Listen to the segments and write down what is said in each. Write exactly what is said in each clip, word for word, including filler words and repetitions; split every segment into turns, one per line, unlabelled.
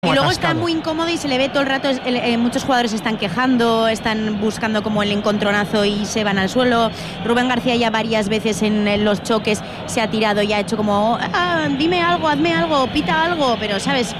Y luego
atascado.
está muy incómodo y se le ve todo el rato, eh, muchos jugadores están quejando, están buscando como el encontronazo y se van al suelo. Rubén García ya varias veces en, en los choques se ha tirado y ha hecho como, ah, dime algo, hazme algo, pita algo, pero sabes,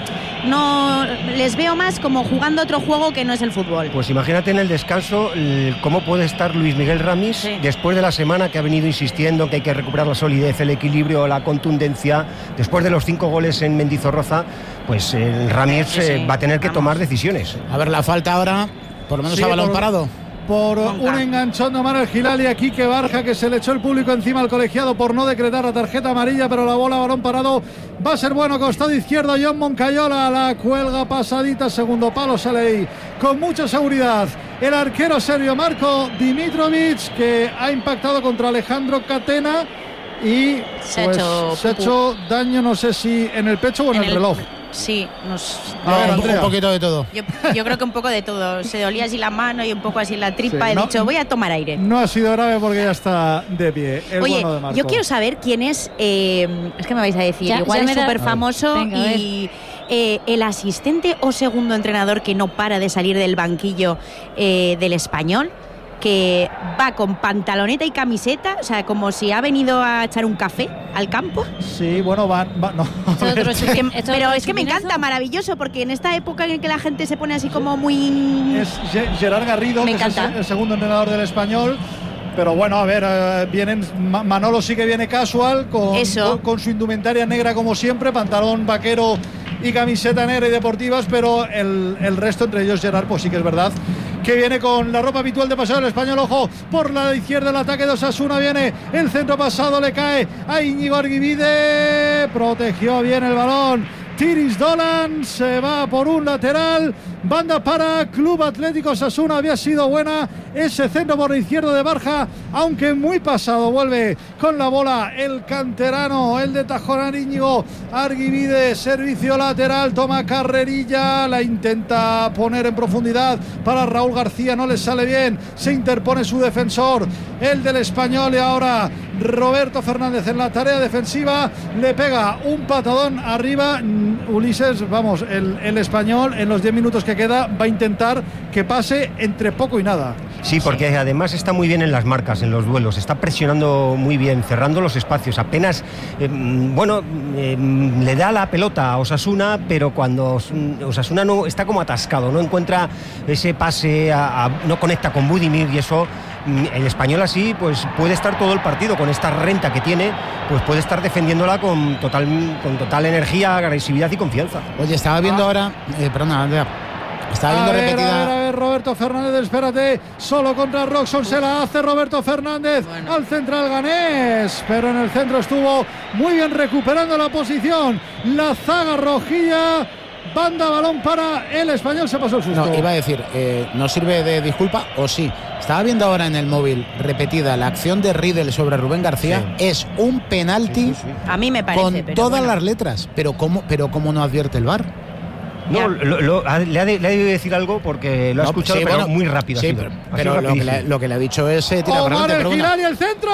no les veo más como jugando otro juego que no es el fútbol.
Pues imagínate en el descanso cómo puede estar Luis Miguel Ramis, sí, después de la semana que ha venido insistiendo que hay que recuperar la solidez, el equilibrio, la contundencia, después de los cinco goles en Mendizorroza, pues el Ramis sí, sí, va a tener que vamos. tomar decisiones.
A ver, la falta ahora, por lo menos sí, a balón
por,
parado.
Por un enganchón de Omar El Hilali aquí que Barja, que se le echó el público encima al colegiado por no decretar la tarjeta amarilla, pero la bola, balón parado, va a ser bueno. Costado izquierdo, John Moncayola, la cuelga pasadita, segundo palo, sale ahí con mucha seguridad el arquero serbio Marko Dimitrovic, que ha impactado contra Alejandro Catena y
se,
pues,
ha, hecho
se ha hecho daño, no sé si en el pecho o en, en el, el reloj.
Sí, nos...
A ver,
un, un poquito de todo.
Yo, yo creo que un poco de todo. Se dolía así la mano y un poco así la tripa. Sí, He no, dicho, voy a tomar aire.
No ha sido grave porque ya está de pie. El
Oye,
bueno de Marco.
Yo quiero saber quién es. Eh, es que me vais a decir, ya, igual ya es súper famoso y eh, el asistente o segundo entrenador que no para de salir del banquillo eh, del Español, que va con pantaloneta y camiseta, o sea, como si ha venido a echar un café al campo.
Sí, bueno, van, va, no.
Otro, es que, pero es que me encanta, maravilloso, porque en esta época en que la gente se pone así como muy...
Es Gerard Garrido,
me
que
encanta.
es el segundo entrenador del Español. Pero bueno, a ver, eh, vienen Manolo sí que viene casual, con, con, con su indumentaria negra como siempre, pantalón vaquero y camiseta negra y deportivas, pero el, el resto, entre ellos Gerard, pues sí que es verdad que viene con la ropa habitual de pasado el Español. Ojo, por la izquierda el ataque de Osasuna, viene el centro pasado, le cae a Íñigo Arguibide, protegió bien el balón Tiris Dolan, se va por un lateral, banda para Club Atlético Osasuna. Había sido buena ese centro por la izquierda de Barja, aunque muy pasado. Vuelve con la bola el canterano, el de Tajonar, Íñigo Arguibide, servicio lateral, toma carrerilla, la intenta poner en profundidad para Raúl García, no le sale bien, se interpone su defensor, el del Español, y ahora Roberto Fernández en la tarea defensiva, le pega un patadón arriba. Ulises, vamos, el, el Español en los diez minutos que queda va a intentar que pase entre poco y nada.
Sí, porque sí. además está muy bien en las marcas, en los duelos, está presionando muy bien, cerrando los espacios, apenas, eh, bueno, eh, le da la pelota a Osasuna, pero cuando Osasuna no está como atascado, no encuentra ese pase, a, a, no conecta con Budimir, y eso, el Español así, pues puede estar todo el partido, con esta renta que tiene, pues puede estar defendiéndola con total, con total energía, agresividad y confianza.
Oye, estaba viendo ah. ahora, eh, perdona, Andrea, Está viendo
a ver,
repetida.
A ver, a ver, Roberto Fernández, espérate, solo contra Roxon se la hace Roberto Fernández bueno. al central ganés, pero en el centro estuvo muy bien recuperando la posición la zaga rojilla. Banda, balón para el Español, se pasó el susto.
No, iba a decir, eh, ¿no sirve de disculpa o sí? Estaba viendo ahora en el móvil repetida la acción de Riedel sobre Rubén García, sí. es un penalti sí, sí, sí.
A mí me parece,
con
pero
todas
bueno.
las letras, pero ¿cómo, pero ¿cómo no advierte el V A R?
No, lo, lo, le, ha de, le ha de decir algo porque lo ha no, escuchado, sí, pero bueno, muy rápido.
Sí, pero, pero lo, que le, lo que le ha dicho es eh, tira
Omar El Hilali, el centro.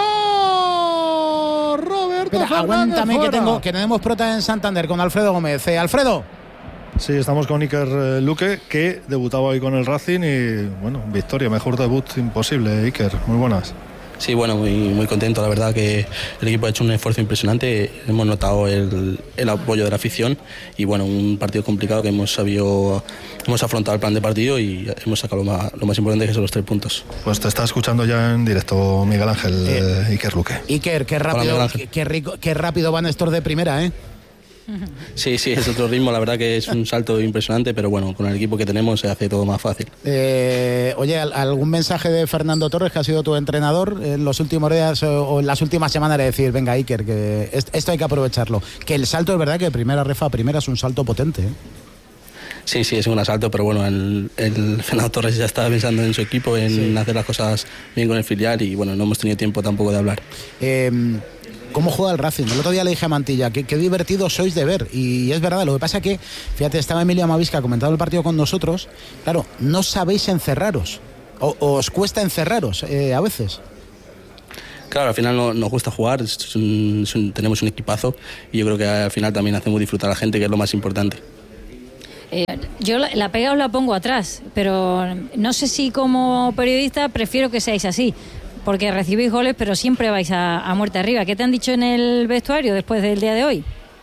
Roberto
Espera,
Fernández
aguántame
fuera.
que, tengo, que tenemos prota en Santander con Alfredo Gómez. Eh, Alfredo.
Sí, estamos con Iker Luque, que debutaba hoy con el Racing y, bueno, victoria, mejor debut imposible, Iker, muy buenas.
Sí, bueno, muy, muy contento, la verdad que el equipo ha hecho un esfuerzo impresionante, hemos notado el, el apoyo de la afición y bueno, un partido complicado que hemos sabido, hemos afrontado el plan de partido y hemos sacado lo más, lo más importante, que son los tres puntos.
Pues te está escuchando ya en directo Miguel Ángel eh, Iker Luque.
Iker, qué rápido, Hola, qué, qué, rico, qué rápido va Néstor de primera, ¿eh?
Sí, sí, es otro ritmo, la verdad que es un salto impresionante, pero bueno, con el equipo que tenemos se hace todo más fácil.
Eh, oye, ¿algún mensaje de Fernando Torres, que ha sido tu entrenador en los últimos días o en las últimas semanas, de decir, venga Iker, que esto hay que aprovecharlo? Que el salto es verdad que de primera refa a primera es un salto potente, ¿eh?
Sí, sí, es un asalto, pero bueno, el, el Fernando Torres ya está pensando en su equipo, en sí. hacer las cosas bien con el filial y bueno, no hemos tenido tiempo tampoco de hablar.
Eh, ¿Cómo juega el Racing? El otro día le dije a Mantilla, qué, qué divertidos sois de ver. Y es verdad, lo que pasa es que, fíjate, estaba Emilio Amavisca comentando el partido con nosotros. Claro, no sabéis encerraros. O, o os cuesta encerraros eh, a veces.
Claro, al final no, nos gusta jugar, es un, es un, tenemos un equipazo y yo creo que al final también hacemos disfrutar a la gente, que es lo más importante.
Eh, yo la, la pega os la pongo atrás, pero no sé si como periodista prefiero que seáis así, porque recibís goles, pero siempre vais a, a muerte arriba. ¿Qué te han dicho en el vestuario después del día de hoy?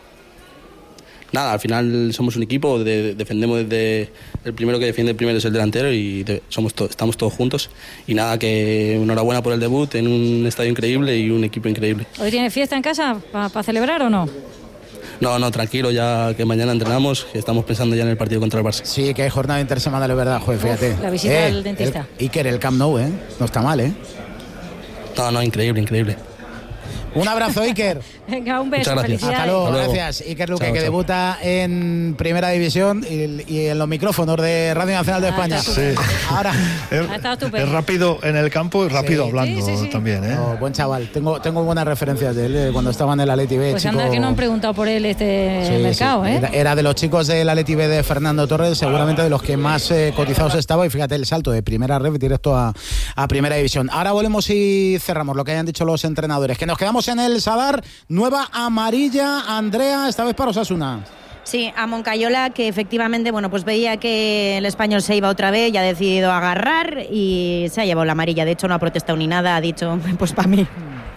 Nada, al final somos un equipo, de, defendemos desde el primero que defiende el primero es el delantero y de, somos to, estamos todos juntos. Y nada, que enhorabuena por el debut en un estadio increíble y un equipo increíble.
¿Hoy tienes fiesta en casa para pa celebrar o no?
No, no, tranquilo, ya que mañana entrenamos, que estamos pensando ya en el partido contra el Barça.
Sí, que hay jornada intersemanal, es verdad, joder, fíjate.
Uf, la visita eh, del dentista.
El, Iker, el Camp Nou, ¿eh? No está mal, ¿eh?
No, no, increíble, increíble.
Un abrazo, Iker.
Venga, un beso,
felicidades.
Hasta luego,
Hasta luego.
gracias. Iker Luque,
chao,
que
chao.
debuta en Primera División y, y en los micrófonos de Radio Nacional de España.
Sí.
Ahora.
Es, es rápido en el campo y rápido
Sí.
hablando
Sí, sí, sí.
también, ¿eh?
No, buen chaval. Tengo, tengo buenas referencias de él eh, cuando estaba en el Atleti B.
Pues
chico...
anda que no han preguntado por él este
Sí,
mercado,
sí.
¿eh?
Era, era de los chicos del Atleti B de Fernando Torres, seguramente de los que más eh, cotizados estaba. Y fíjate el salto de Primera Ref directo a, a Primera División. Ahora volvemos y cerramos lo que hayan dicho los entrenadores. Que nos quedamos en el Sadar. Nueva amarilla, Andrea, esta vez para Osasuna.
Sí, a Moncayola, que efectivamente, bueno, pues veía que el Español se iba otra vez y ha decidido agarrar y se ha llevado la amarilla. De hecho, no ha protestado ni nada, ha dicho, pues para mí.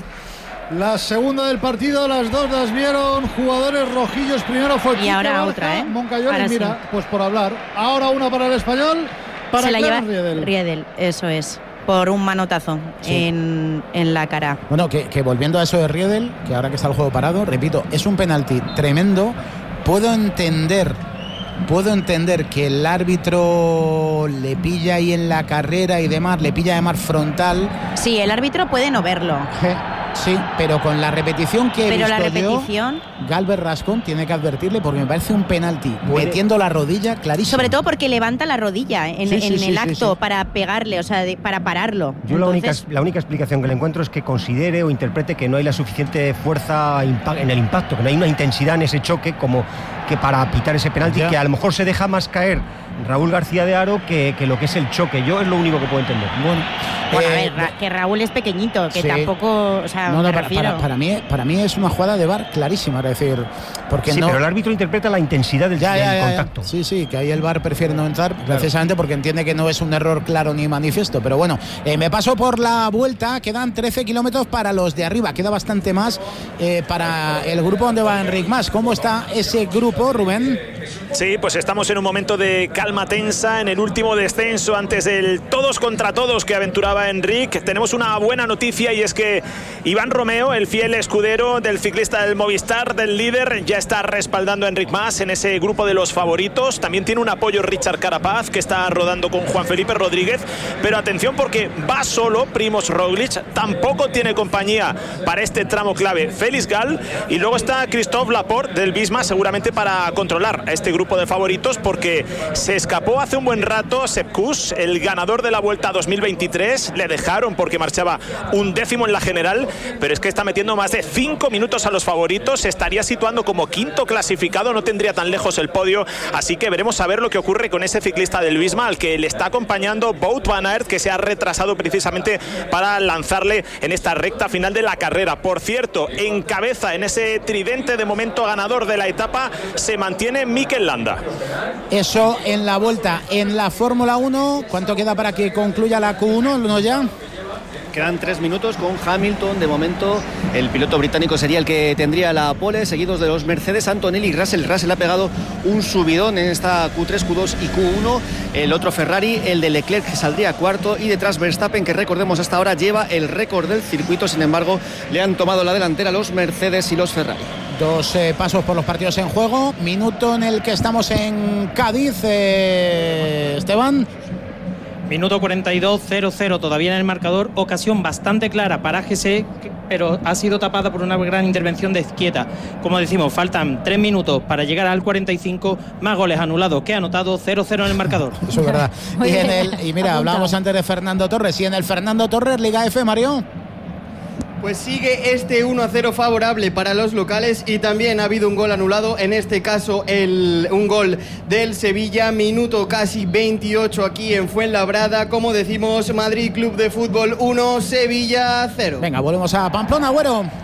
La segunda del partido, las dos las vieron jugadores rojillos. Primero fue
y
Quique
ahora
Barca,
otra, ¿eh?
Moncayola,
Ahora
y mira,
sí.
pues por hablar. Ahora una para el Español, para
se la
Clarence
lleva
Riedel.
Riedel, eso es, por un manotazo
Sí.
en, en la cara.
Bueno, que, que volviendo a eso de Riedel, que ahora que está el juego parado, repito, es un penalti tremendo. Puedo entender, puedo entender que el árbitro le pilla ahí en la carrera y demás, le pilla además frontal.
Sí, el árbitro puede no verlo.
Je, Sí, pero con la repetición que he
Pero
visto
la repetición...
yo, Galvez Rascón tiene que advertirle porque me parece un penalti
Puede.
metiendo la rodilla clarísimo.
Sobre todo porque levanta la rodilla en,
Sí, sí,
en
sí,
el
sí,
acto
sí.
para pegarle, o sea, de- para pararlo.
Yo la, única,
Entonces,
la única explicación que le encuentro es que considere o interprete que no hay la suficiente fuerza impa- en el impacto, que no hay una intensidad en ese choque como que para pitar ese penalti,
Ya.
que a lo mejor se deja más caer Raúl García de Haro que, que lo que es el choque. Yo es lo único que puedo entender.
Bueno,
Bueno, a
eh,
ver, Ra- que Raúl es pequeñito, que
sí.
tampoco, o sea,
no, no,
me
para,
refiero.
para, para mí, para mí es una jugada de V A R clarísima, es decir, porque
Sí,
no.
pero el árbitro interpreta la intensidad del,
Ya,
del
ya, ya, ya.
contacto.
Sí, sí, que ahí el V A R prefiere no entrar precisamente porque entiende que no es un error claro ni manifiesto. Pero bueno, eh, me paso por la vuelta, quedan trece kilómetros para los de arriba, queda bastante más eh, para el grupo donde va Enric Mas. ¿Cómo está ese grupo, Rubén?
Sí, pues estamos en un momento de calma tensa en el último descenso antes del todos contra todos que aventuraba Enric. Tenemos una buena noticia y es que Iván Romeo, el fiel escudero del ciclista del Movistar, del líder, ya está respaldando a Enric Mas en ese grupo de los favoritos. También tiene un apoyo Richard Carapaz, que está rodando con Juan Felipe Rodríguez. Pero atención porque va solo Primož Roglic, tampoco tiene compañía para este tramo clave Félix Gall. Y luego está Christophe Laporte del Visma, seguramente para controlar a este grupo de favoritos, porque se escapó hace un buen rato Sepp Kuss, el ganador de la Vuelta dos mil veintitrés. Le dejaron porque marchaba un décimo en la general, pero es que está metiendo más de cinco minutos a los favoritos. Se estaría situando como quinto clasificado, no tendría tan lejos el podio, así que veremos a ver lo que ocurre con ese ciclista del Visma, al que le está acompañando Wout van Aert, que se ha retrasado precisamente para lanzarle en esta recta final de la carrera. Por cierto, en cabeza en ese tridente de momento ganador de la etapa se mantiene Mikel Landa.
Eso en la vuelta. En la Fórmula uno, ¿cuánto queda para que concluya la Q uno? ¿No ya?
Quedan tres minutos con Hamilton. De momento el piloto británico sería el que tendría la pole, seguidos de los Mercedes, Antonelli y Russell. Russell ha pegado un subidón en esta Q tres, Q dos y Q uno. El otro Ferrari, el de Leclerc, que saldría cuarto, y detrás Verstappen, que recordemos hasta ahora lleva el récord del circuito. Sin embargo, le han tomado la delantera los Mercedes y los Ferrari.
Dos eh, pasos por los partidos en juego. Minuto en el que estamos en Cádiz. Eh, Esteban.
Minuto cuarenta y dos, cero cero todavía en el marcador. Ocasión bastante clara para G C, pero ha sido tapada por una gran intervención de Izquieta. Como decimos, faltan tres minutos para llegar al cuarenta y cinco. Más goles anulados que anotado. cero cero en el marcador.
Eso es verdad. Y, en el, y mira,
Apunta.
hablábamos antes de Fernando Torres. Y en el Fernando Torres, Liga F, Mario.
Pues sigue este uno a cero favorable para los locales, y también ha habido un gol anulado, en este caso el, un gol del Sevilla, minuto casi veintiocho aquí en Fuenlabrada. Como decimos, Madrid Club de Fútbol uno, Sevilla cero.
Venga, volvemos a Pamplona, Güero.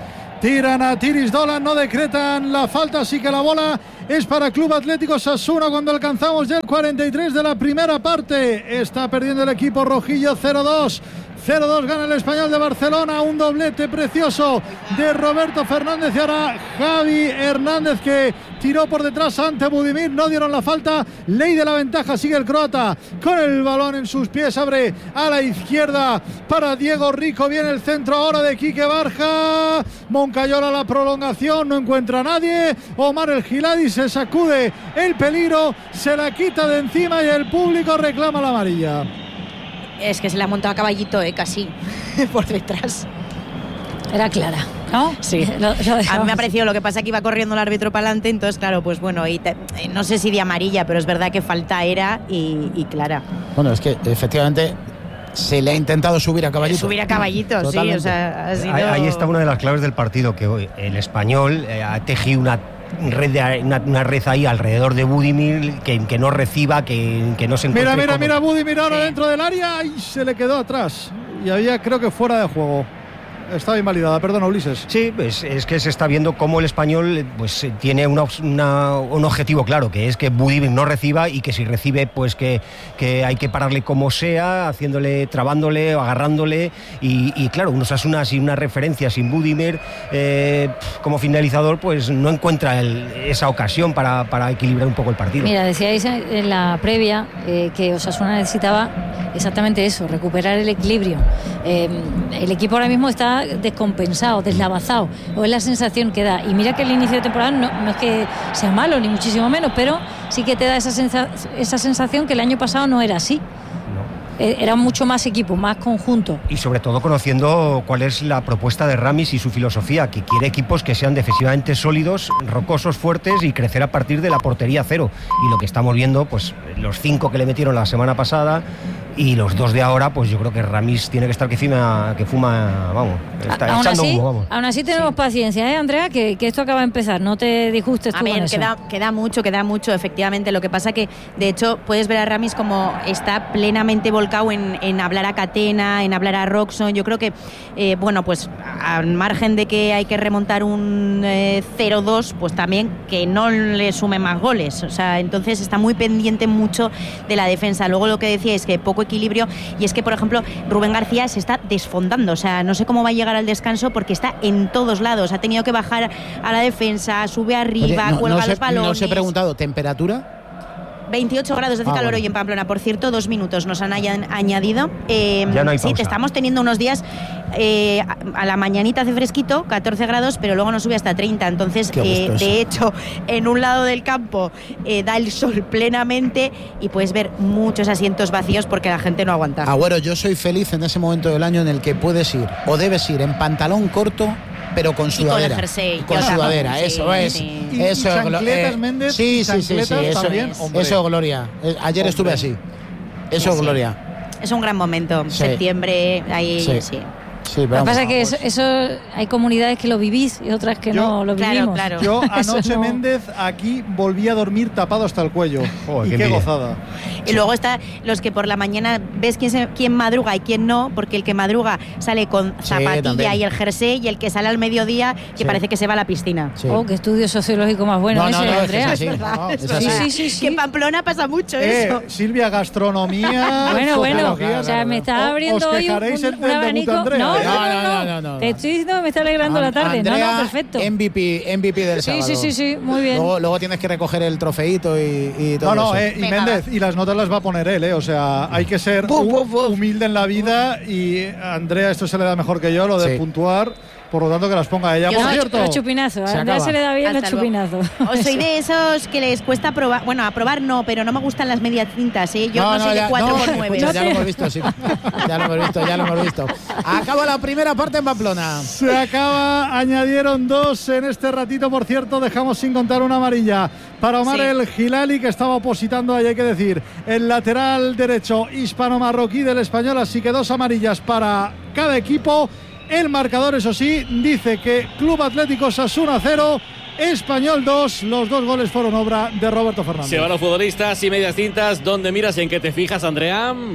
tiran a Tiris Dolan, no decretan la falta, así que la bola es para Club Atlético Osasuna cuando alcanzamos ya el cuarenta y tres de la primera parte. Está perdiendo el equipo rojillo cero dos. cero dos gana el Español de Barcelona, un doblete precioso de Roberto Fernández y ahora Javi Hernández que tiró por detrás ante Budimir, no dieron la falta, ley de la ventaja, sigue el croata con el balón en sus pies, abre a la izquierda para Diego Rico, viene el centro ahora de Quique Barja, Moncayola la prolongación, no encuentra a nadie, Omar El Giladi se sacude el peligro, se la quita de encima y el público reclama la amarilla.
Es que se le ha montado a caballito, eh, casi por detrás.
Era clara, ¿no?
Sí. Lo, lo a mí me ha parecido, lo que pasa que iba corriendo el árbitro para adelante, entonces claro, pues bueno, y te, no sé si de amarilla, pero es verdad que falta era y, y clara.
Bueno, es que efectivamente se le ha intentado subir a caballito.
Subir a caballito, Totalmente. sí, o sea, ha sido...
ahí, ahí está una de las claves del partido, que hoy el Español eh, ha tejido una red de, una, una red ahí alrededor de Budimir que, que no reciba, que, que no se encuentre.
Mira, mira,
como...
mira Budimir ahora dentro del área y se le quedó atrás y había, creo que fuera de juego. Estaba invalidada, perdón, Ulises.
Sí, pues es que se está viendo cómo el Español pues tiene una, una, un objetivo claro, que es que Budimir no reciba y que si recibe, pues que, que hay que pararle como sea, haciéndole, trabándole o agarrándole. Y, y claro, un Osasuna sin una referencia, sin Budimir eh, como finalizador, pues no encuentra el, esa ocasión para, para equilibrar un poco el partido.
Mira, decíais en la previa eh, que Osasuna necesitaba exactamente eso, recuperar el equilibrio. Eh, el equipo ahora mismo está descompensado, deslavazado, o es la sensación que da. Y mira que el inicio de temporada no, no es que sea malo, ni muchísimo menos, pero sí que te da esa, sensa, esa sensación que el año pasado no era así. Era mucho más equipo, más conjunto.
Y sobre todo conociendo cuál es la propuesta de Ramis y su filosofía, que quiere equipos que sean defensivamente sólidos, rocosos, fuertes y crecer a partir de la portería cero. Y lo que estamos viendo, pues los cinco que le metieron la semana pasada y los dos de ahora, pues yo creo que Ramis tiene que estar que fuma, que fuma vamos, está
aún
echando
así,
humo, vamos.
Aún así tenemos sí. paciencia, ¿eh, Andrea? Que, que esto acaba de empezar, no te disgustes tú.
A ver,
con
queda,
eso.
queda mucho, queda mucho, efectivamente. Lo que pasa que, de hecho, puedes ver a Ramis como está plenamente volcado en, en hablar a Catena, en hablar a Roxon. Yo creo que, eh, bueno, pues al margen de que hay que remontar un eh, cero dos, pues también que no le sumen más goles. O sea, entonces está muy pendiente mucho de la defensa. Luego lo que decía es que poco equilibrio, y es que, por ejemplo, Rubén García se está desfondando. O sea, no sé cómo va a llegar al descanso porque está en todos lados. Ha tenido que bajar a la defensa, sube arriba,
Oye, no,
cuelga
no
los
se,
balones.
No os he preguntado, ¿temperatura?
veintiocho grados de
ah,
calor
bueno.
hoy en Pamplona. Por cierto, dos minutos nos han añadido. Eh,
ya no hay
sí,
pausa.
te estamos teniendo unos días. Eh, a la mañanita hace fresquito, catorce grados, pero luego nos sube hasta treinta. Entonces, eh, de hecho, en un lado del campo eh, da el sol plenamente y puedes ver muchos asientos vacíos porque la gente no aguanta.
Agüero, yo soy feliz en ese momento del año en el que puedes ir o debes ir en pantalón corto, pero con sudadera.
Y con el jersey.
Con sudadera, sí, eso es.
Sí.
Eso
y
es
chancletas,
eh,
Méndez,
sí,
y
sí, sí, sí, eso,
también,
eso es gloria. Ayer hombre. estuve así. Eso es
sí.
gloria.
Es un gran momento.
Sí.
Septiembre, ahí sí. sí.
Sí,
lo que pasa es que eso, eso hay comunidades que lo vivís y otras que
yo,
no lo vivimos.
Claro, claro.
Yo anoche,
no...
Méndez, aquí volví a dormir tapado hasta el cuello.
Oh,
y
qué
qué
envidia.
gozada.
Y luego está los que por la mañana ves quién, se, quién madruga y quién no, porque el que madruga sale con zapatilla
sí,
y el jersey, y el que sale al mediodía que
sí.
parece que se va a la piscina.
Sí.
Oh, qué estudio sociológico más bueno
no,
ese,
no, no,
Andrea.
Es, es,
no,
es
sí,
así.
sí, sí, sí.
Que en Pamplona pasa mucho
Eh,
eso.
Silvia, gastronomía.
Bueno, bueno,
sociología,
o sea, me está
o-
abriendo
os
hoy un,
quejaréis el
un
del debut
abanico.
de Andrea,
No,
¿eh?
no, no,
No,
no,
no, no, no.
Te estoy diciendo que me está alegrando la tarde.
Andrea,
no, no, perfecto.
M V P, M V P del
Sí,
sábado.
sí, sí, sí, muy bien.
Luego, luego tienes que recoger el trofeito y, y todo
No, no,
eso.
eh, y
Venga,
Méndez, y las notas las va a poner él, ¿eh? O sea, hay que ser
Buf,
hu-
buf, buf.
humilde en la vida y a Andrea esto se le da mejor que yo, lo de
Sí.
puntuar, por lo tanto que las ponga ella.
Yo
Por
no,
cierto,
Los chupinazos.
Se
A Andrea
acaba.
se le da bien los
Hasta luego.
chupinazos.
O soy de esos que les cuesta probar, bueno, a probar no, pero no me gustan las medias cintas, ¿eh? Yo no, soy
ya-
de cuatro
no,
por nueve.
escucha, ya lo hemos visto, sí. Ya lo hemos visto, ya lo hemos visto. Acaba la primera parte en Pamplona.
se acaba, añadieron dos en este ratito, por cierto, dejamos sin contar una amarilla para Omar
Sí.
El Gilali, que estaba opositando ahí, hay que decir, el lateral derecho hispano-marroquí del Español, así que dos amarillas para cada equipo. El marcador, eso sí, dice que Club Atlético Osasuna cero, Español dos. Los dos goles fueron obra de Roberto Fernández.
Se van los futbolistas y medias cintas. ¿Dónde miras y en qué te fijas, Andrea?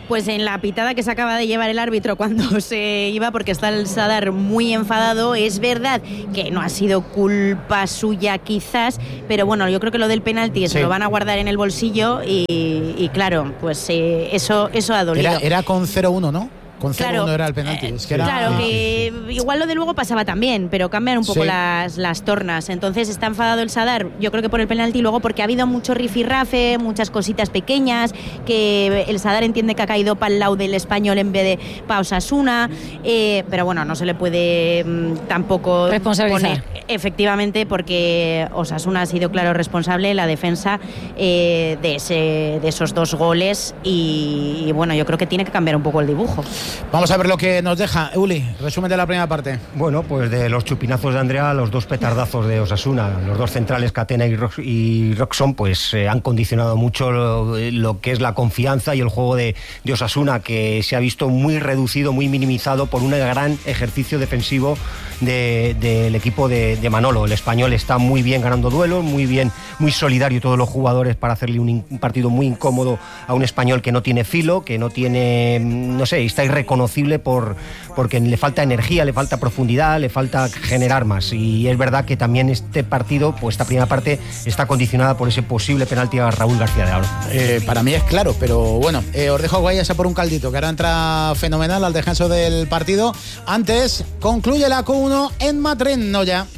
Pues en la pitada que se acaba de llevar el árbitro cuando se iba, porque está el Sadar muy enfadado. Es verdad que no ha sido culpa suya quizás, pero bueno, yo creo que lo del penalti sí. se lo van a guardar en el bolsillo y, y claro, pues eh, eso, eso ha dolido.
Era, era con cero uno, ¿no? Con cero uno claro, era el penalti. Es que era,
claro,
sí,
que
sí.
igual lo de luego pasaba también, pero cambian un poco
sí.
las, las tornas. Entonces está enfadado el Sadar, yo creo que por el penalti, luego porque ha habido mucho rifirrafe, muchas cositas pequeñas, que el Sadar entiende que ha caído para el lado del Español en vez de para Osasuna, eh, pero bueno, no se le puede mmm, tampoco
responsabilizar.
Poner, efectivamente, porque Osasuna ha sido claro responsable, la defensa eh, de, ese, de esos dos goles y, y bueno, yo creo que tiene que cambiar un poco el dibujo.
Vamos a ver lo que nos deja. Uli, resumen de la primera parte.
Bueno, pues de los chupinazos de Andrea, los dos petardazos de Osasuna, los dos centrales, Catena y, Rox, y Roxon, pues eh, han condicionado mucho lo, lo que es la confianza y el juego de, de Osasuna, que se ha visto muy reducido, muy minimizado por un gran ejercicio defensivo del de, de equipo de, de Manolo. El español está muy bien ganando duelos, muy bien, muy solidario todos los jugadores para hacerle un, un partido muy incómodo a un español que no tiene filo, que no tiene, no sé, está irreconocible por porque le falta energía, le falta profundidad, le falta generar más. Y es verdad que también este partido, pues esta primera parte, está condicionada por ese posible penalti a Raúl García de Aro.
Eh, para mí es claro, pero bueno, eh, os dejo que vayáis a por un caldito, que ahora entra fenomenal al descanso del partido. Antes, concluye la Q uno en Matrén, no ya.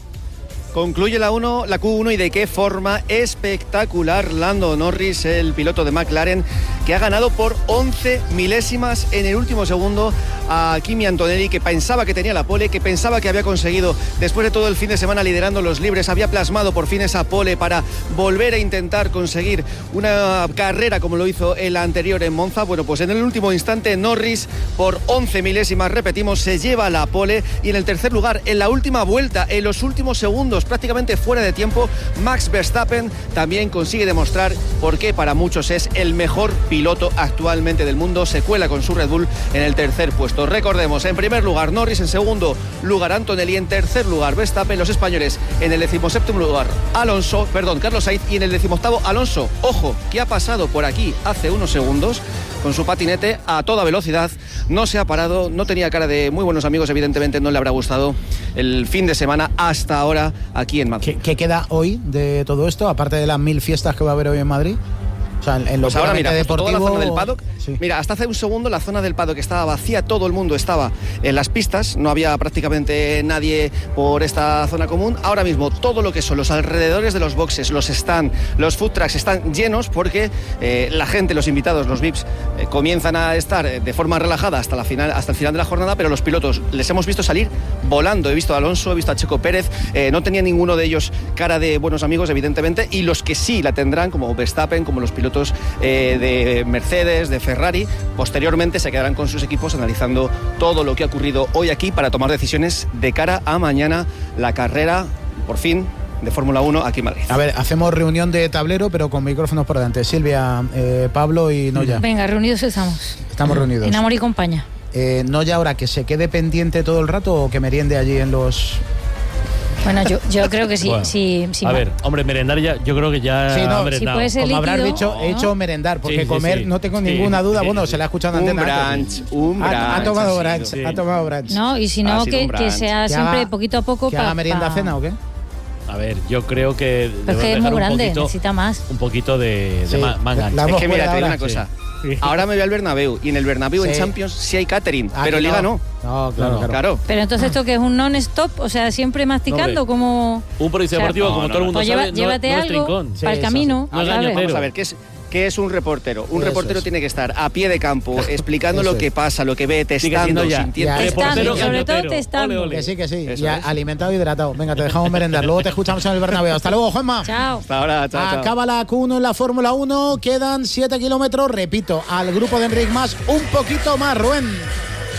Concluye la, uno, la Q uno y de qué forma espectacular. Lando Norris, el piloto de McLaren, que ha ganado por once milésimas en el último segundo a Kimi Antonelli, que pensaba que tenía la pole, que pensaba que había conseguido, después de todo el fin de semana liderando los libres, había plasmado por fin esa pole para volver a intentar conseguir una carrera como lo hizo el anterior en Monza. Bueno, pues en el último instante Norris, por once milésimas, repetimos, se lleva la pole, y en el tercer lugar, en la última vuelta, en los últimos segundos, prácticamente fuera de tiempo, Max Verstappen también consigue demostrar por qué para muchos es el mejor piloto actualmente del mundo. Se cuela con su Red Bull en el tercer puesto. Recordemos, en primer lugar Norris, en segundo lugar Antonelli, en tercer lugar Verstappen, los españoles en el decimoséptimo lugar Alonso, perdón, Carlos Sainz, y en el decimoctavo Alonso. Ojo, que ha pasado por aquí hace unos segundos con su patinete a toda velocidad, no se ha parado, no tenía cara de muy buenos amigos, evidentemente no le habrá gustado el fin de semana hasta ahora aquí en Madrid.
¿Qué, qué queda hoy de todo esto, aparte de las mil fiestas que va a haber hoy en Madrid? O sea, en lo
pues ahora mira,
deportivo,
toda la zona del paddock,
sí.
Mira, hasta hace un segundo la zona del paddock estaba vacía, todo el mundo estaba en las pistas, no había prácticamente nadie por esta zona común. Ahora mismo todo lo que son los alrededores de los boxes, los stands, los food trucks están llenos porque eh, la gente, los invitados, los V I Ps eh, comienzan a estar de forma relajada hasta, la final, hasta el final de la jornada, pero los pilotos les hemos visto salir volando. He visto a Alonso, he visto a Checo Pérez, eh, no tenía ninguno de ellos cara de buenos amigos, evidentemente, y los que sí la tendrán, como Verstappen, como los pilotos Eh, de Mercedes, de Ferrari, posteriormente se quedarán con sus equipos analizando todo lo que ha ocurrido hoy aquí para tomar decisiones de cara a mañana, la carrera, por fin, de Fórmula uno aquí en Madrid.
A ver, hacemos reunión de tablero, pero con micrófonos por delante. Silvia, eh, Pablo y Noya.
Venga, reunidos estamos.
Estamos reunidos.
En amor y compañía.
Eh, Noya, ahora que se quede pendiente todo el rato o que meriende allí en los...
Bueno, yo, yo creo que sí.
Bueno,
sí, sí
a ver, hombre, merendar ya, yo creo que ya
sí, no,
ha merendado.
Si puede ser
como
líquido,
habrás dicho, he hecho merendar, porque
sí, sí,
comer
sí.
no tengo
Sí,
ninguna duda.
sí,
bueno,
sí.
se le ha escuchado en
Un
antena
brunch,
antes.
un
Ha, ha
brunch
tomado
ha
brunch,
sido.
ha tomado brunch.
No, y si no,
Ha sido
que,
un
que
brunch.
sea
Que
siempre
haga-
poquito a poco.
¿Que haga
pa-
merienda
pa-
cena o qué?
A ver, yo creo que
Pero es que es muy grande, necesita más.
un poquito de, de
Sí,
más, más gancho.
la
Es que mira, te digo
ahora.
una cosa.
Sí.
Ahora me voy al Bernabéu, y en el Bernabéu
Sí.
en Champions sí hay catering,
Ah,
pero
que
Liga no.
No, claro,
No,
claro.
Claro.
Pero entonces esto que es un non-stop, o sea, siempre masticando,
hombre.
como...
Un periodista
O sea,
deportivo,
no,
como
no,
todo el mundo
Pues
sabe,
lleva-
no-
llévate
no es
algo
trincón.
Sí,
para el
eso,
camino,
no es
¿sabes?
gañotero.
Vamos a ver, ¿qué es, qué es un reportero? Un
Eso
reportero
es.
tiene que estar a pie de campo, explicando
Eso
lo que
es.
pasa, lo que ve, testando,
siendo ya.
sintiendo.
Ya.
Testando,
Reportero
sobre todo
gañotero.
testando.
Ole, ole.
Que sí, que sí.
Eso
Ya
es.
alimentado y hidratado. Venga, te dejamos merendar. Luego te escuchamos en el Bernabéu. Hasta luego, Juanma.
Chao.
Hasta ahora, chao, chao.
Acaba la Q uno en la Fórmula uno, quedan siete kilómetros, repito, al grupo de Enric Mas un poquito más, Rubén.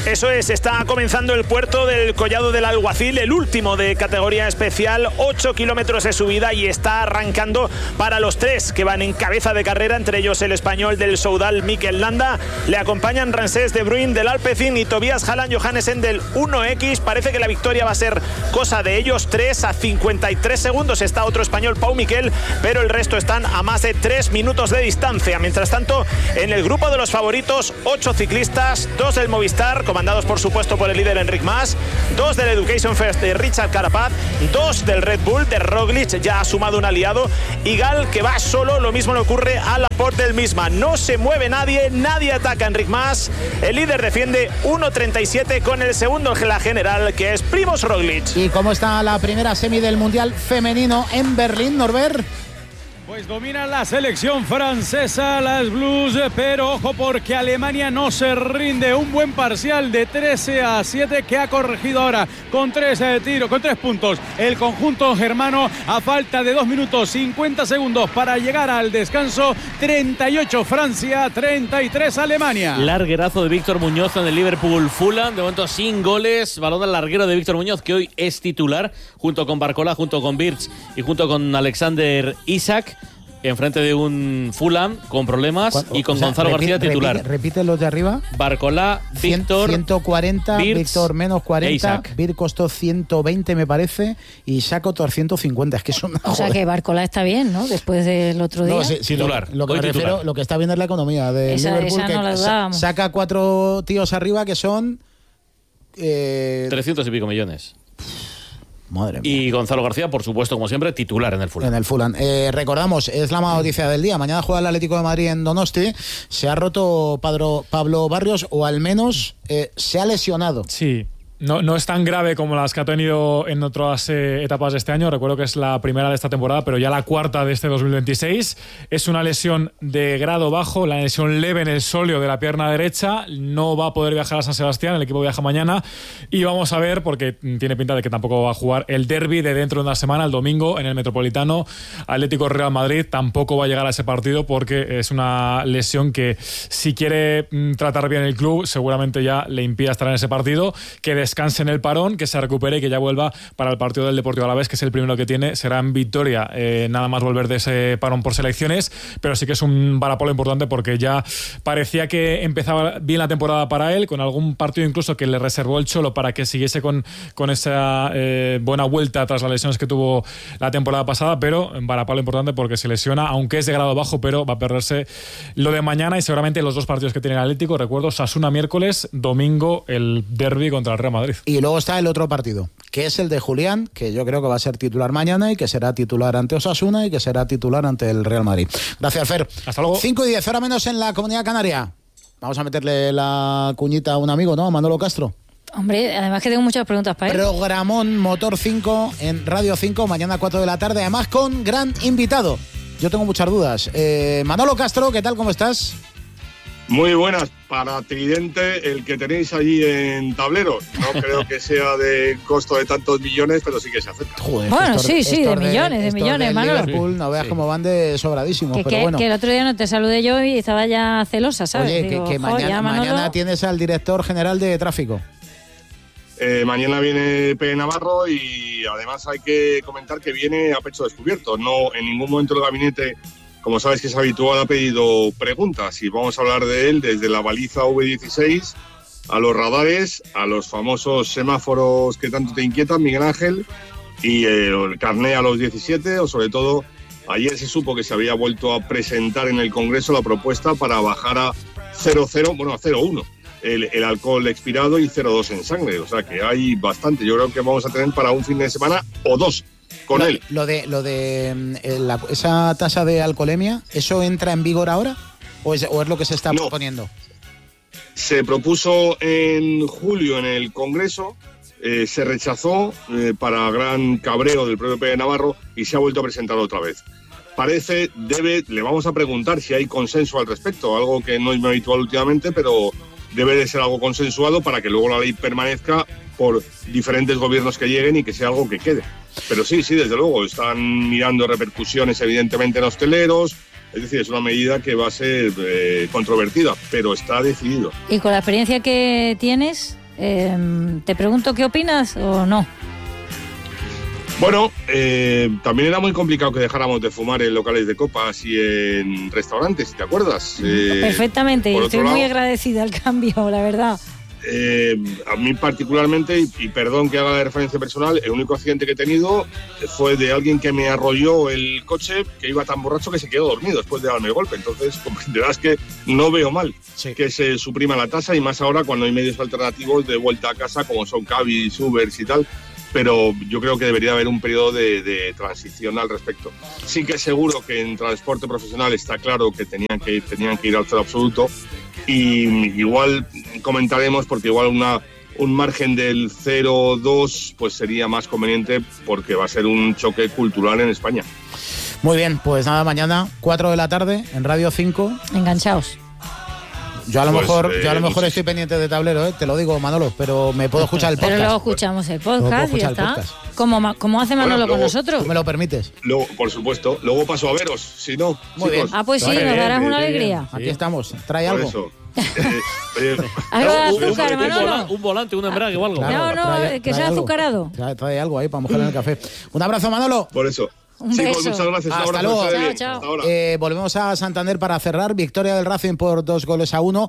Eso es, está comenzando el puerto del Collado del Alguacil, el último de categoría especial, ocho kilómetros de subida y está arrancando para los tres que van en cabeza de carrera, entre ellos el español del Soudal, Mikel Landa. Le acompañan Ramsés de Bruyn del Alpecin y Tobias Hallan Johannesen del uno equis. Parece que la victoria va a ser cosa de ellos tres. A cincuenta y tres segundos está otro español, Pau Miquel, pero el resto están a más de tres minutos de distancia. Mientras tanto, en el grupo de los favoritos, ocho ciclistas, dos del Movistar, comandados por supuesto por el líder Enric Mas, dos del Education First de Richard Carapaz, dos del Red Bull de Roglic, ya ha sumado un aliado, y Gal, que va solo. Lo mismo le ocurre a Laporte del Misma. No se mueve nadie, nadie ataca a Enric Mas. El líder defiende uno treinta y siete con el segundo en la general, que es Primož Roglic.
¿Y cómo está la primera semi del Mundial Femenino en Berlín, Norbert?
Pues domina la selección francesa, las Blues, pero ojo porque Alemania no se rinde. Un buen parcial de trece a siete que ha corregido ahora con tres eh, tiros, con tres puntos. El conjunto germano a falta de dos minutos cincuenta segundos para llegar al descanso. treinta y ocho Francia, treinta y tres Alemania.
Larguerazo de Víctor Muñoz en el Liverpool Fulham, de momento sin goles. Balón al larguero de Víctor Muñoz, que hoy es titular, junto con Barcola, junto con Birch y junto con Alexander Isak. Enfrente de un Fulham con problemas y con o sea, Gonzalo repite, García titular.
Repite, repite los de arriba.
Barcolá, Víctor,
ciento cuarenta,
Birch,
Víctor menos cuarenta, Birch costó ciento veinte me parece y Saco otros ciento cincuenta. Es que es una
O sea que Barcolá está bien, ¿no? Después del otro día.
No, sí, sí,
titular.
Lo, lo que me
titular.
refiero, lo que está viendo es la economía de
esa,
Liverpool,
esa no
que
la dudábamos.
saca cuatro tíos arriba que son eh...
trescientos y pico millones.
Madre mía.
Y Gonzalo García, por supuesto, como siempre, titular en el Fulham.
En el Fulham. Eh, recordamos, es la noticia del día. Mañana juega el Atlético de Madrid en Donosti. Se ha roto Pablo, Pablo Barrios, o al menos eh, se ha lesionado.
Sí. No, no es tan grave como las que ha tenido en otras eh, etapas de este año. Recuerdo que es la primera de esta temporada, pero ya la cuarta de este dos mil veintiséis. Es una lesión de grado bajo, la lesión leve en el sóleo de la pierna derecha. No va a poder viajar a San Sebastián, el equipo viaja mañana. Y vamos a ver, porque tiene pinta de que tampoco va a jugar el derbi de dentro de una semana, el domingo, en el Metropolitano. Atlético Real Madrid tampoco va a llegar a ese partido porque es una lesión que, si quiere tratar bien el club, seguramente ya le impida estar en ese partido. Que descanse en el parón, que se recupere y que ya vuelva para el partido del Deportivo Alavés, que es el primero que tiene. Será en Vitoria, eh, nada más volver de ese parón por selecciones, pero sí que es un varapalo importante porque ya parecía que empezaba bien la temporada para él, con algún partido incluso que le reservó el Cholo para que siguiese con, con esa eh, buena vuelta tras las lesiones que tuvo la temporada pasada, pero varapalo importante porque se lesiona, aunque es de grado bajo, pero va a perderse lo de mañana y seguramente los dos partidos que tiene el Atlético. Recuerdo, Osasuna miércoles, domingo el derbi contra el Real Madrid.
Y luego está el otro partido, que es el de Julián, que yo creo que va a ser titular mañana y que será titular ante Osasuna y que será titular ante el Real Madrid. Gracias, Fer.
Hasta luego.
cinco y diez, hora menos en la Comunidad Canaria. Vamos a meterle la cuñita a un amigo, ¿no? Manolo Castro.
Hombre, además que tengo muchas preguntas para él.
Programón Motor cinco en Radio cinco, mañana cuatro de la tarde, además con gran invitado. Yo tengo muchas dudas. Eh, Manolo Castro, ¿qué tal? ¿Cómo estás?
Muy buenas, para Tridente, el que tenéis allí en Tableros. No creo que sea de costo de tantos millones, pero sí que se acerca.
Joder,
bueno,
estos,
sí, sí,
estos
de millones, de, de millones, Manolo.
Liverpool, no veas sí. cómo van de sobradísimos,
que,
pero
que,
bueno.
Que el otro día no te saludé yo y estaba ya celosa, ¿sabes?
Oye,
Digo,
que, que mañana,
ya,
mañana tienes al director general de tráfico.
Eh, mañana viene P. Navarro y además hay que comentar que viene a pecho descubierto. No, en ningún momento el gabinete, como sabes que es habitual, ha pedido preguntas y vamos a hablar de él desde la baliza V dieciséis a los radares, a los famosos semáforos que tanto te inquietan, Miguel Ángel, y eh, el carné a los diecisiete, o sobre todo ayer se supo que se había vuelto a presentar en el Congreso la propuesta para bajar a cero cero, bueno, a cero uno el, el alcohol expirado y cero dos en sangre, o sea que hay bastante. Yo creo que vamos a tener para un fin de semana o dos con
lo,
él.
Lo de, lo de eh, la, esa tasa de alcoholemia, ¿eso entra en vigor ahora? ¿O es, o es lo que se está no. proponiendo?
Se propuso en julio en el Congreso, eh, se rechazó eh, para gran cabreo del propio P. Navarro y se ha vuelto a presentar otra vez. Parece, debe, le vamos a preguntar si hay consenso al respecto, algo que no es muy habitual últimamente, pero debe de ser algo consensuado para que luego la ley permanezca por diferentes gobiernos que lleguen y que sea algo que quede. Pero sí, sí, desde luego, están mirando repercusiones evidentemente en hosteleros, Es decir, es una medida que va a ser eh, controvertida, pero está decidido.
Y con la experiencia que tienes, eh, te pregunto qué opinas o no.
Bueno, eh, también era muy complicado que dejáramos de fumar en locales de copas y en restaurantes, ¿te acuerdas? Eh,
Perfectamente, y estoy
lado,
muy agradecida al cambio, la verdad.
Eh, a mí particularmente, y, y perdón que haga la referencia personal, el único accidente que he tenido fue de alguien que me arrolló el coche, que iba tan borracho que se quedó dormido después de darme el golpe. Entonces comprenderás que no veo mal sí. que se suprima la tasa, y más ahora cuando hay medios alternativos de vuelta a casa como son Cabis, Ubers y tal. Pero yo creo que debería haber un periodo de, de transición al respecto. Sí que seguro que en transporte profesional está claro que tenían que, tenían que ir al cero absoluto, y igual comentaremos, porque igual una, un margen del cero coma dos pues sería más conveniente, porque va a ser un choque cultural en España.
Muy bien, pues nada, mañana cuatro de la tarde en Radio cinco.
Enganchaos.
Yo a lo
pues,
mejor,
eh,
yo a lo mejor
muchis...
estoy pendiente de tablero, ¿eh? Te lo digo, Manolo, pero me puedo escuchar el podcast.
Pero luego escuchamos el podcast y ya está. Como, como hace Manolo bueno, luego, con nosotros.
¿Tú me lo permites?
Luego, por supuesto. Luego paso a veros, si no.
Muy chicos. Bien.
Ah, pues sí, nos darás una alegría.
Aquí estamos. ¿Trae
por
algo?
Eso. Eh, eh,
¿Algo de azúcar, Manolo?
Un volante, un embrague o algo.
Claro, no, no, trae, que sea azucarado.
Trae, trae algo ahí para mojar en el café. Un abrazo, Manolo.
Por eso.
Un
sí,
beso.
Pues muchas gracias.
Hasta luego.
Chao, chao.
Hasta ahora.
Eh, volvemos a Santander para cerrar. Victoria del Racing por dos goles a uno.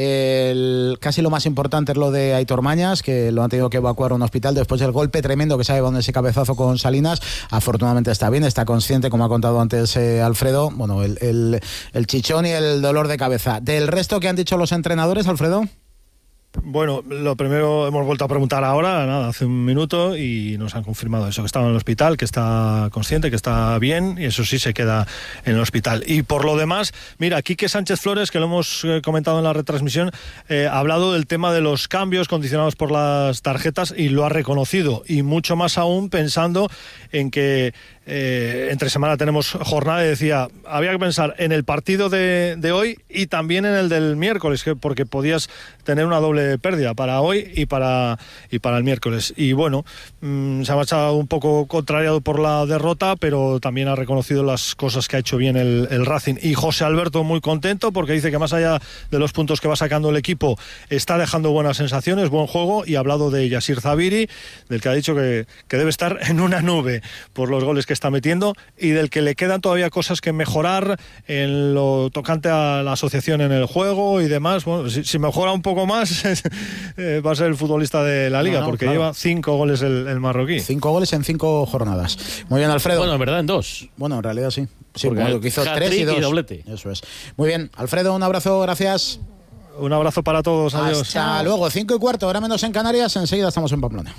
El, casi lo más importante es lo de Aitor Mañas, que lo han tenido que evacuar a un hospital después del golpe tremendo que se ha llevado en ese cabezazo con Salinas. Afortunadamente está bien, está consciente, como ha contado antes eh, Alfredo. Bueno, el, el, el chichón y el dolor de cabeza. Del resto que han dicho los entrenadores, Alfredo.
Bueno, lo primero hemos vuelto a preguntar ahora, nada, hace un minuto, y nos han confirmado eso, que estaba en el hospital, que está consciente, que está bien, y eso sí se queda en el hospital. Y por lo demás, mira, Quique Sánchez Flores, que lo hemos eh, comentado en la retransmisión, eh, ha hablado del tema de los cambios condicionados por las tarjetas y lo ha reconocido, y mucho más aún pensando en que Eh, entre semana tenemos jornada, y decía, había que pensar en el partido de, de hoy y también en el del miércoles, que, porque podías tener una doble pérdida para hoy y para, y para el miércoles. Y bueno, mmm, se ha marchado un poco contrariado por la derrota, pero también ha reconocido las cosas que ha hecho bien el, el Racing. Y José Alberto muy contento, porque dice que más allá de los puntos que va sacando el equipo, está dejando buenas sensaciones, buen juego, y ha hablado de Yasir Zabiri, del que ha dicho que, que debe estar en una nube por los goles que está metiendo, y del que le quedan todavía cosas que mejorar en lo tocante a la asociación en el juego y demás. Bueno, si, si mejora un poco más eh, va a ser el futbolista de la liga, no, no, porque claro, lleva cinco goles el, el marroquí.
Cinco goles en cinco jornadas. Muy bien, Alfredo.
Bueno, en verdad en dos.
Bueno, en realidad sí. Sí, bueno, que hizo tres y dos.
Y doblete.
Eso es. Muy bien, Alfredo, un abrazo, gracias.
Un abrazo para todos, adiós.
Hasta Chao. Luego, cinco y cuarto, ahora menos en Canarias, enseguida estamos en Pamplona.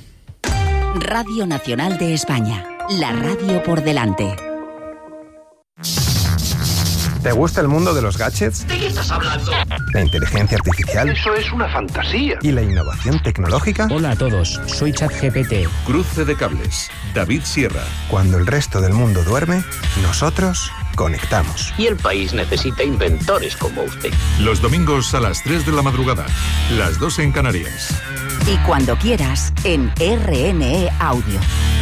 Radio Nacional de España, la radio por delante.
¿Te gusta el mundo de los gadgets?
¿De qué estás hablando?
¿La inteligencia artificial?
Eso es una fantasía.
¿Y la innovación tecnológica?
Hola a todos, soy ChatGPT.
Cruce de cables, David Sierra.
Cuando el resto del mundo duerme, nosotros conectamos.
Y el país necesita inventores como usted.
Los domingos a las tres de la madrugada, las dos en Canarias.
Y cuando quieras, en R N E Audio.